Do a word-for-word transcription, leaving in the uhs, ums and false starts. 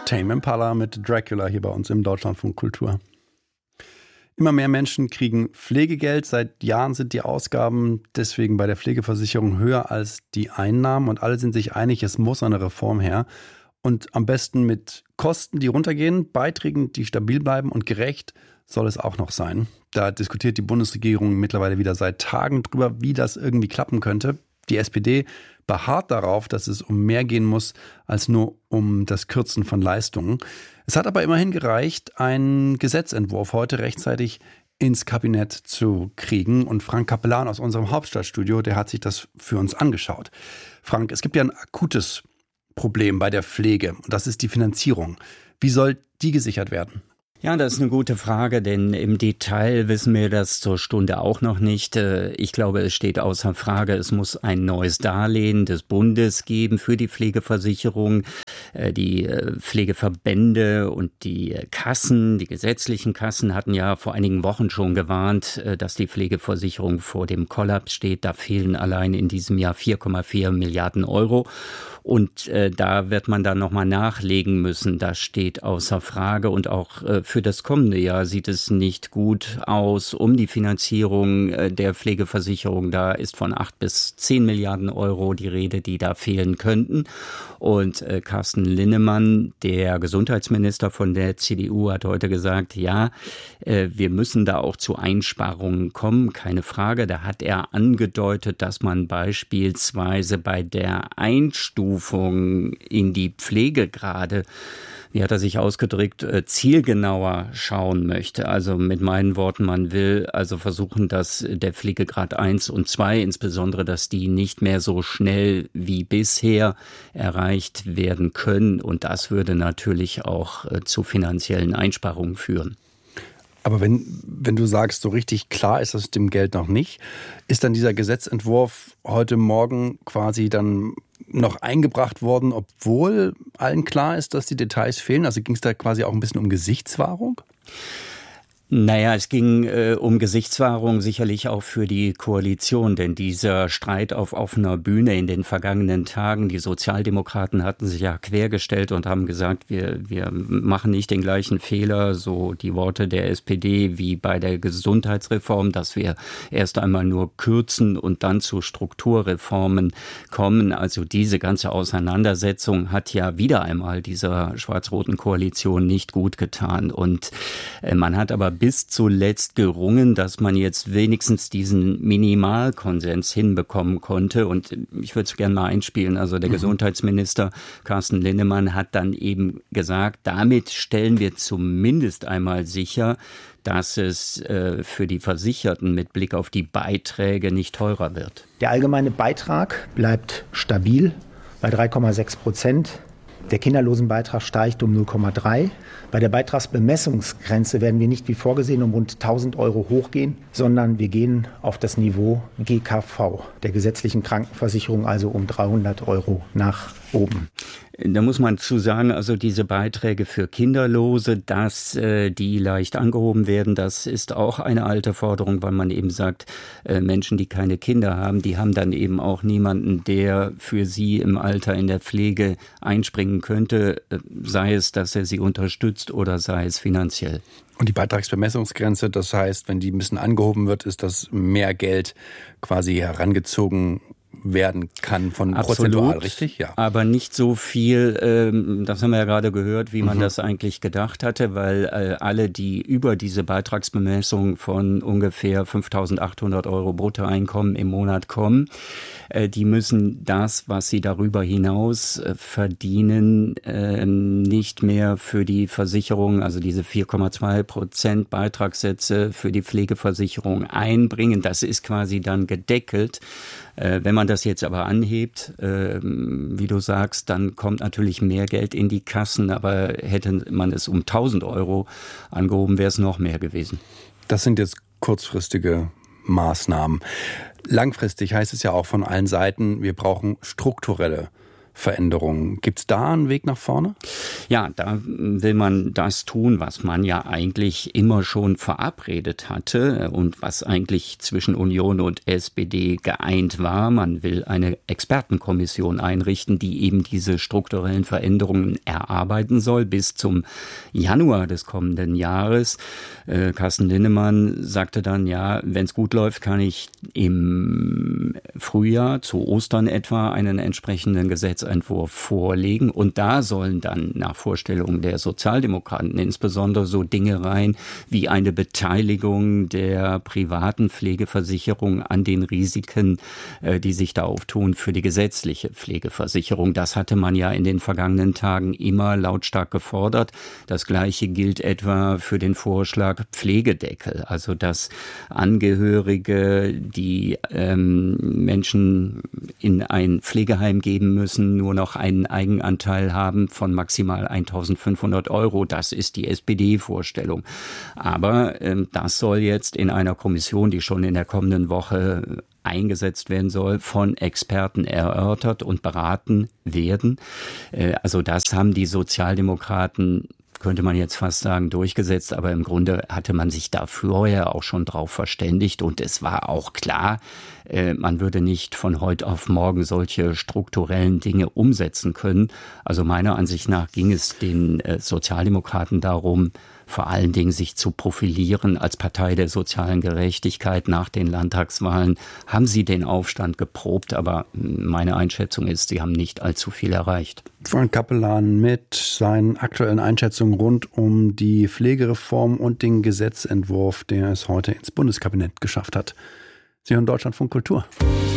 Tame Impala mit Dracula hier bei uns im Deutschlandfunk Kultur. Immer mehr Menschen kriegen Pflegegeld. Seit Jahren sind die Ausgaben deswegen bei der Pflegeversicherung höher als die Einnahmen. Und alle sind sich einig, es muss eine Reform her. Und am besten mit Kosten, die runtergehen, Beiträgen, die stabil bleiben und gerecht soll es auch noch sein. Da diskutiert die Bundesregierung mittlerweile wieder seit Tagen drüber, wie das irgendwie klappen könnte. Die S P D beharrt darauf, dass es um mehr gehen muss als nur um das Kürzen von Leistungen. Es hat aber immerhin gereicht, einen Gesetzentwurf heute rechtzeitig ins Kabinett zu kriegen. Und Frank Capellan aus unserem Hauptstadtstudio, der hat sich das für uns angeschaut. Frank, es gibt ja ein akutes Problem bei der Pflege und das ist die Finanzierung. Wie soll die gesichert werden? Ja, das ist eine gute Frage, denn im Detail wissen wir das zur Stunde auch noch nicht. Ich glaube, es steht außer Frage, es muss ein neues Darlehen des Bundes geben für die Pflegeversicherung. Die Pflegeverbände und die Kassen, die gesetzlichen Kassen hatten ja vor einigen Wochen schon gewarnt, dass die Pflegeversicherung vor dem Kollaps steht. Da fehlen allein in diesem Jahr vier Komma vier Milliarden Euro. Und äh, da wird man dann nochmal nachlegen müssen. Das steht außer Frage. Und auch äh, für das kommende Jahr sieht es nicht gut aus um die Finanzierung äh, der Pflegeversicherung. Da ist von acht bis zehn Milliarden Euro die Rede, die da fehlen könnten. Und äh, Carsten Linnemann, der Gesundheitsminister von der C D U, hat heute gesagt, ja, äh, wir müssen da auch zu Einsparungen kommen, keine Frage. Da hat er angedeutet, dass man beispielsweise bei der Einstufung in die Pflegegrade, wie hat er sich ausgedrückt, zielgenauer schauen möchte. Also mit meinen Worten, man will also versuchen, dass der Pflegegrad eins und zwei, insbesondere, dass die nicht mehr so schnell wie bisher erreicht werden können. Und das würde natürlich auch zu finanziellen Einsparungen führen. Aber wenn, wenn du sagst, so richtig klar ist das mit dem Geld noch nicht, ist dann dieser Gesetzentwurf heute Morgen quasi dann noch eingebracht worden, obwohl allen klar ist, dass die Details fehlen? Also ging es da quasi auch ein bisschen um Gesichtswahrung? Naja, es ging äh, um Gesichtswahrung sicherlich auch für die Koalition, denn dieser Streit auf offener Bühne in den vergangenen Tagen, die Sozialdemokraten hatten sich ja quergestellt und haben gesagt, wir, wir machen nicht den gleichen Fehler, so die Worte der S P D wie bei der Gesundheitsreform, dass wir erst einmal nur kürzen und dann zu Strukturreformen kommen. Also diese ganze Auseinandersetzung hat ja wieder einmal dieser schwarz-roten Koalition nicht gut getan und äh, man hat aber bis zuletzt gerungen, dass man jetzt wenigstens diesen Minimalkonsens hinbekommen konnte. Und ich würde es gerne mal einspielen. Also der mhm. Gesundheitsminister Carsten Linnemann hat dann eben gesagt, damit stellen wir zumindest einmal sicher, dass es äh, für die Versicherten mit Blick auf die Beiträge nicht teurer wird. Der allgemeine Beitrag bleibt stabil bei drei Komma sechs Prozent. Der Kinderlosenbeitrag steigt um null Komma drei. Bei der Beitragsbemessungsgrenze werden wir nicht wie vorgesehen um rund tausend Euro hochgehen, sondern wir gehen auf das Niveau G K V, der gesetzlichen Krankenversicherung, also um dreihundert Euro nach oben. Da muss man zu sagen, also diese Beiträge für Kinderlose, dass äh, die leicht angehoben werden, das ist auch eine alte Forderung, weil man eben sagt, äh, Menschen, die keine Kinder haben, die haben dann eben auch niemanden, der für sie im Alter in der Pflege einspringen könnte, äh, sei es, dass er sie unterstützt oder sei es finanziell. Und die Beitragsbemessungsgrenze, das heißt, wenn die ein bisschen angehoben wird, ist das mehr Geld quasi herangezogen werden kann von Absolut, prozentual, richtig? Ja. Aber nicht so viel, ähm, das haben wir ja gerade gehört, wie man mhm. das eigentlich gedacht hatte, weil äh, alle, die über diese Beitragsbemessung von ungefähr fünftausendachthundert Euro Bruttoeinkommen im Monat kommen, äh, die müssen das, was sie darüber hinaus äh, verdienen, äh, nicht mehr für die Versicherung, also diese vier Komma zwei Prozent Beitragssätze für die Pflegeversicherung einbringen. Das ist quasi dann gedeckelt. Äh, wenn man das jetzt aber anhebt, äh, wie du sagst, dann kommt natürlich mehr Geld in die Kassen, aber hätte man es um tausend Euro angehoben, wäre es noch mehr gewesen. Das sind jetzt kurzfristige Maßnahmen. Langfristig heißt es ja auch von allen Seiten, wir brauchen strukturelle Veränderungen. Gibt es da einen Weg nach vorne? Ja, da will man das tun, was man ja eigentlich immer schon verabredet hatte und was eigentlich zwischen Union und S P D geeint war. Man will eine Expertenkommission einrichten, die eben diese strukturellen Veränderungen erarbeiten soll bis zum Januar des kommenden Jahres. Äh, Carsten Linnemann sagte dann, ja, wenn es gut läuft, kann ich im Frühjahr zu Ostern etwa einen entsprechenden Gesetzentwurf vorlegen. Und da sollen dann nach Vorstellungen der Sozialdemokraten insbesondere so Dinge rein wie eine Beteiligung der privaten Pflegeversicherung an den Risiken, äh, die sich da auftun für die gesetzliche Pflegeversicherung. Das hatte man ja in den vergangenen Tagen immer lautstark gefordert. Das Gleiche gilt etwa für den Vorschlag Pflegedeckel, also dass Angehörige, die ähm, Menschen in ein Pflegeheim geben müssen, nur noch einen Eigenanteil haben von maximal eintausendfünfhundert Euro. Das ist die S P D-Vorstellung. Aber ähm, das soll jetzt in einer Kommission, die schon in der kommenden Woche eingesetzt werden soll, von Experten erörtert und beraten werden. Äh, also das haben die Sozialdemokraten, könnte man jetzt fast sagen, durchgesetzt, aber im Grunde hatte man sich da vorher auch schon drauf verständigt und es war auch klar, äh, man würde nicht von heute auf morgen solche strukturellen Dinge umsetzen können. Also meiner Ansicht nach ging es den äh, Sozialdemokraten darum, vor allen Dingen sich zu profilieren als Partei der sozialen Gerechtigkeit nach den Landtagswahlen. Haben sie den Aufstand geprobt, aber meine Einschätzung ist, sie haben nicht allzu viel erreicht. Frank Capellan mit seinen aktuellen Einschätzungen rund um die Pflegereform und den Gesetzentwurf, der es heute ins Bundeskabinett geschafft hat. Sie hören Deutschlandfunk Kultur.